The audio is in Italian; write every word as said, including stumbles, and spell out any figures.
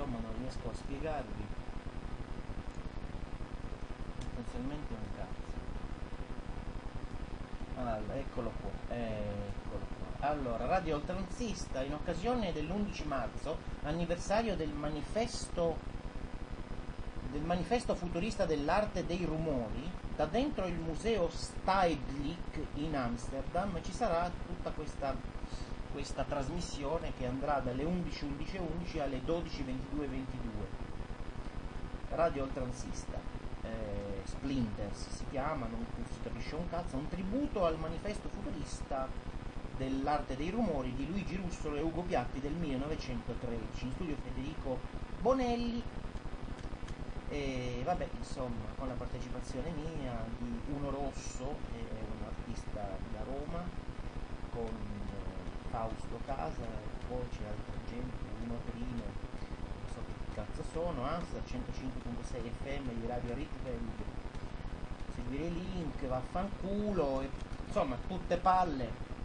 piattaforma, non riesco a spiegarvi sostanzialmente un cazzo. Allora, eccolo qua, eccolo qua. Allora, Radio Oltranzista, in occasione dell'undici marzo, anniversario del manifesto del manifesto futurista dell'arte dei rumori, da dentro il museo Stedelijk in Amsterdam ci sarà tutta questa, questa trasmissione che andrà dalle undici e undici e undici alle dodici e ventidue e ventidue. Radio Oltranzista, eh, Splinters si chiama, non si capisce un cazzo, un tributo al manifesto futurista dell'arte dei rumori di Luigi Russolo e Ugo Piatti del millenovecentotredici, in studio Federico Bonelli. E vabbè, insomma, con la partecipazione mia, di Uno Rosso, che è un artista da Roma, con eh, Fausto Casa, e poi c'è altra gente, Uno Trino, non so che cazzo sono, Amsterdam centocinque virgola sei F M di Radio Rietveld, seguire i link, vaffanculo, e, insomma, tutte palle.